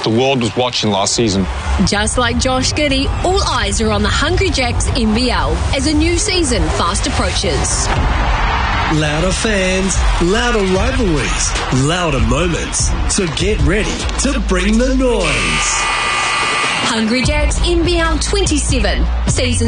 the world was watching last season. Just like Josh Giddey, all eyes are on the Hungry Jacks NBL as a new season fast approaches. Louder fans, louder rivalries, louder moments. So get ready to bring the noise. Hungry Jacks NBL 27, season